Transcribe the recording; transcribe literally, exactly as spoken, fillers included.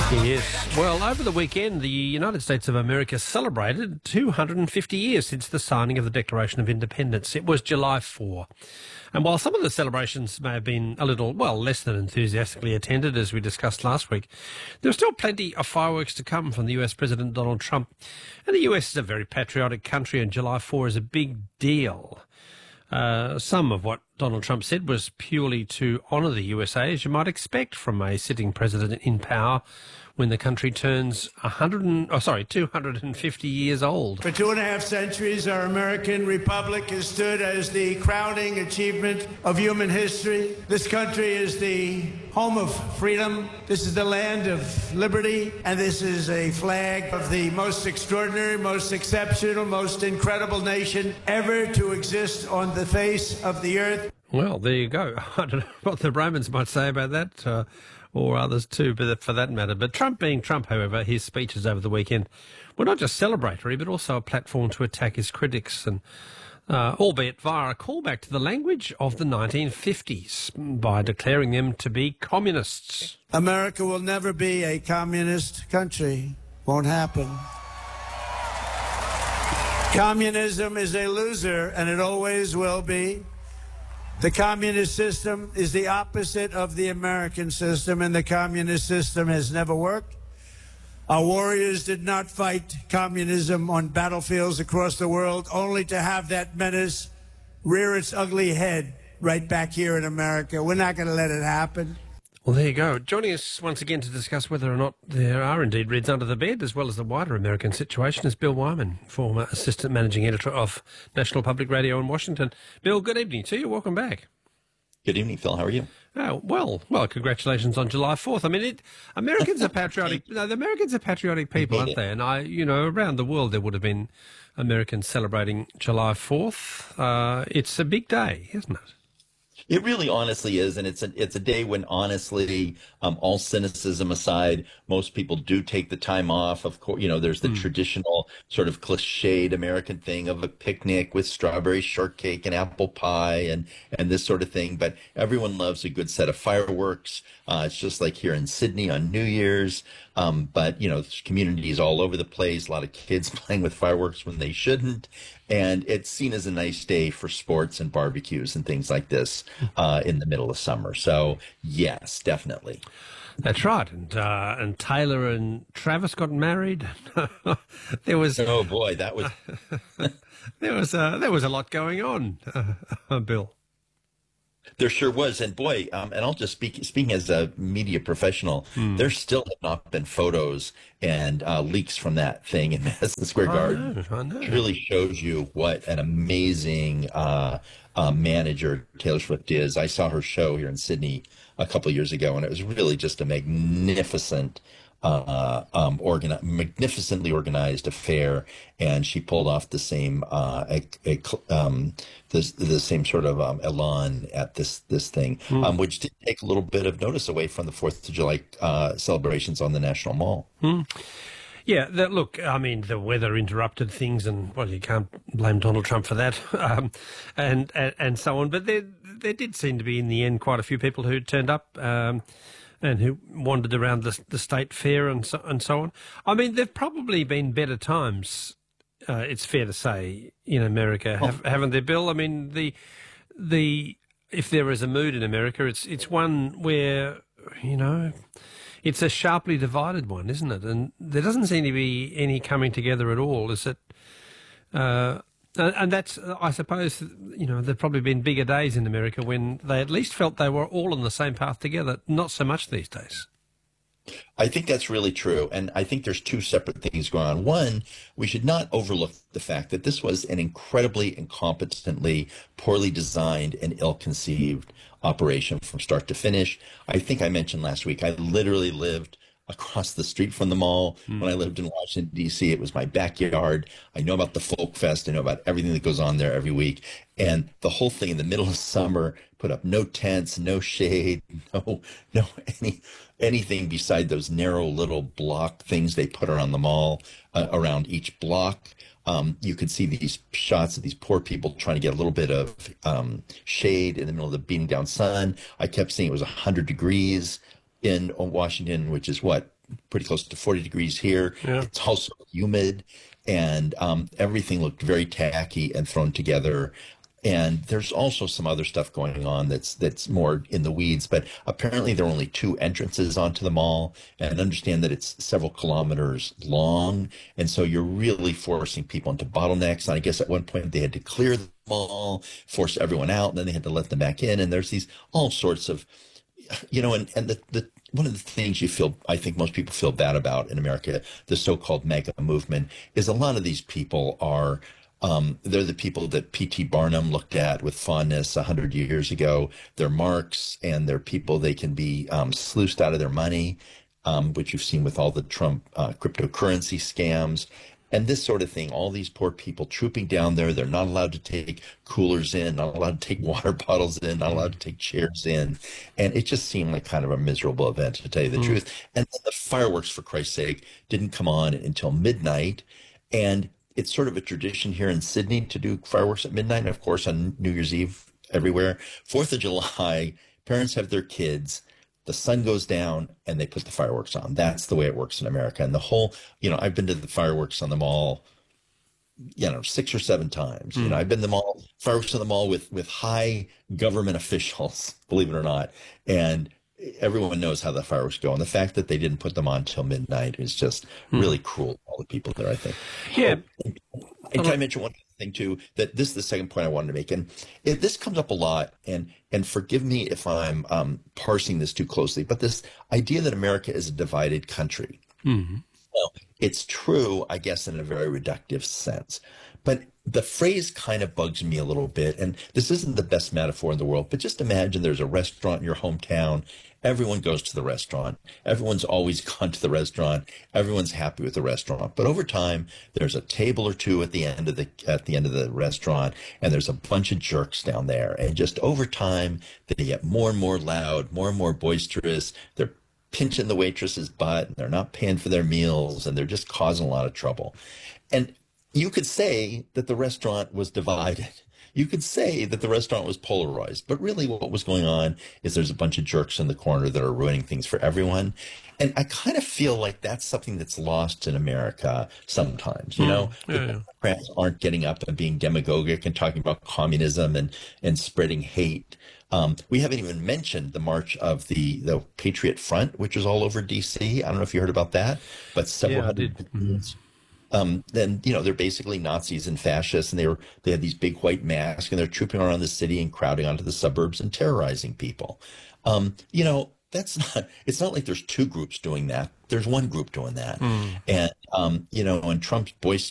Yes. Well, over the weekend, the United States of America celebrated two hundred fifty years since the signing of the Declaration of Independence. It was July fourth. And while some of the celebrations may have been a little, well, less than enthusiastically attended, as we discussed last week, there are still plenty of fireworks to come from the U S President Donald Trump. And the U S is a very patriotic country, and July fourth is a big deal. Uh, some of what Donald Trump said was purely to honour the U S A, as you might expect from a sitting president in power when the country turns one hundred, and, oh, sorry, two hundred fifty years old. For two and a half centuries, our American republic has stood as the crowning achievement of human history. This country is the home of freedom. This is the land of liberty. And this is a flag of the most extraordinary, most exceptional, most incredible nation ever to exist on the face of the earth. Well, there you go. I don't know what the Romans might say about that, uh, or others too, but for that matter. But Trump being Trump, however, his speeches over the weekend were not just celebratory, but also a platform to attack his critics, and uh, albeit via a callback to the language of the nineteen fifties by declaring them to be communists. America will never be a communist country. Won't happen. Communism is a loser, and it always will be. The communist system is the opposite of the American system, and the communist system has never worked. Our warriors did not fight communism on battlefields across the world, only to have that menace rear its ugly head right back here in America. We're not going to let it happen. Well, there you go. Joining us once again to discuss whether or not there are indeed Reds under the bed, as well as the wider American situation, is Bill Wyman, former Assistant Managing Editor of National Public Radio in Washington. Bill, good evening to you. Welcome back. Good evening, Phil. How are you? Oh, well, well, congratulations on July fourth. I mean, it, Americans are patriotic. No, the Americans are patriotic people, aren't they? And I, you know, around the world there would have been Americans celebrating July fourth. Uh, it's a big day, isn't it? It really honestly is, and it's a it's a day when honestly, um, all cynicism aside, most people do take the time off. Of course, you know, there's the mm. traditional sort of cliched American thing of a picnic with strawberry shortcake and apple pie and and this sort of thing. But everyone loves a good set of fireworks. Uh, it's just like here in Sydney on New Year's. Um, but, you know, there's communities all over the place, a lot of kids playing with fireworks when they shouldn't. And it's seen as a nice day for sports and barbecues and things like this uh, in the middle of summer. So, yes, definitely. That's right. And uh, and Taylor and Travis got married. there was oh boy, that was there was uh, there was a lot going on, uh, Bill. There sure was, and boy, um, and I'll just speak speaking as a media professional. Hmm. There still have not been photos and uh, leaks from that thing in Madison Square Garden. I know, I know. It really shows you what an amazing uh, uh, manager Taylor Swift is. I saw her show here in Sydney a couple of years ago, and it was really just a magnificent. Uh, um, organi- magnificently organized affair, and she pulled off the same uh, a, a, um, the, the same sort of um, elan at this this thing, mm. um, which did take a little bit of notice away from the Fourth of July uh, celebrations on the National Mall. Mm. Yeah, that, look, I mean, the weather interrupted things, and well, you can't blame Donald Trump for that, um, and, and and so on. But there there did seem to be, in the end, quite a few people who turned up. Um, and who wandered around the, the state fair and so, and so on. I mean, there've probably been better times, uh, it's fair to say, in America, have, oh. haven't there, Bill? I mean, the the if there is a mood in America, it's it's one where, you know, it's a sharply divided one, isn't it? And there doesn't seem to be any coming together at all, is it? Uh, And that's, I suppose, you know, there've probably been bigger days in America when they at least felt they were all on the same path together. Not so much these days. I think that's really true. And I think there's two separate things going on. One, we should not overlook the fact that this was an incredibly incompetently, poorly designed and ill-conceived operation from start to finish. I think I mentioned last week, I literally lived across the street from the mall. Mm. When I lived in Washington, D C, it was my backyard. I know about the Folk Fest. I know about everything that goes on there every week. And the whole thing in the middle of summer, put up no tents, no shade, no no any anything beside those narrow little block things they put around the mall, uh, around each block. Um, you could see these shots of these poor people trying to get a little bit of um, shade in the middle of the beating down sun. I kept seeing it was one hundred degrees in Washington, which is what, pretty close to forty degrees here. Yeah. It's also humid, and um, everything looked very tacky and thrown together. And there's also some other stuff going on that's that's more in the weeds. But apparently there are only two entrances onto the mall, and understand that it's several kilometers long. And so you're really forcing people into bottlenecks. And I guess at one point they had to clear the mall, force everyone out, and then they had to let them back in. And there's these all sorts of, you know, and, and the, the one of the things you feel, I think most people feel bad about in America, the so-called MAGA movement, is a lot of these people are Um, they're the people that P T Barnum looked at with fondness a hundred years ago. They're marks, and they're people, they can be um, sluiced out of their money, um, which you've seen with all the Trump uh, cryptocurrency scams and this sort of thing. All these poor people trooping down there. They're not allowed to take coolers in, not allowed to take water bottles in, not allowed to take chairs in. And it just seemed like kind of a miserable event, to tell you the mm. truth. And the fireworks, for Christ's sake, didn't come on until midnight. And it's sort of a tradition here in Sydney to do fireworks at midnight. And of course, on New Year's Eve everywhere. Fourth of July, parents have their kids, the sun goes down, and they put the fireworks on. That's the way it works in America. And the whole, you know, I've been to the fireworks on the mall, you know, six or seven times. Mm. You know, I've been to the mall, fireworks on the mall with, with high government officials, believe it or not. And everyone knows how the fireworks go. And the fact that they didn't put them on till midnight is just mm. really cruel to all the people there, I think. Yeah. Oh, and can I mention one thing too, that this is the second point I wanted to make. And it, this comes up a lot, and, and forgive me if I'm um, parsing this too closely, but this idea that America is a divided country. Mm-hmm. Well, it's true, I guess, in a very reductive sense. But the phrase kind of bugs me a little bit. And this isn't the best metaphor in the world, but just imagine there's a restaurant in your hometown. Everyone goes to the restaurant. Everyone's always gone to the restaurant. Everyone's happy with the restaurant. But over time, there's a table or two at the end of the at the end of the restaurant, and there's a bunch of jerks down there. And just over time, they get more and more loud, more and more boisterous. They're pinching the waitress's butt, and they're not paying for their meals, and they're just causing a lot of trouble. And you could say that the restaurant was divided. You could say that the restaurant was polarized, but really what was going on is there's a bunch of jerks in the corner that are ruining things for everyone. And I kind of feel like that's something that's lost in America sometimes. You know, yeah, the yeah. Democrats aren't getting up and being demagogic and talking about communism and, and spreading hate. Um, we haven't even mentioned the march of the, the Patriot Front, which is all over D C. I don't know if you heard about that, but several yeah, hundred mm-hmm. Um, then, you know, they're basically Nazis and fascists, and they were, they had these big white masks, and they're trooping around the city and crowding onto the suburbs and terrorizing people. Um, you know, that's not, it's not like there's two groups doing that. There's one group doing that. Mm. And, um, you know, and Trump's boisterous